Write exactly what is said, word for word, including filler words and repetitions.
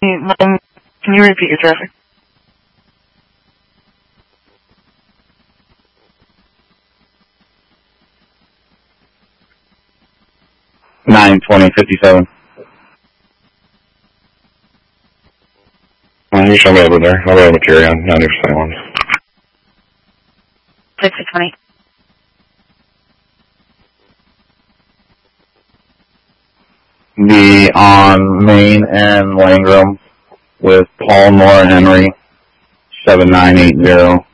Um, can you repeat your traffic? nine twenty fifty-seven. Well, you show me over there. I'll be able to carry on ninety percent ones. six twenty. Be on Main and Langram with Paul Moore Henry, seven nine eight zero.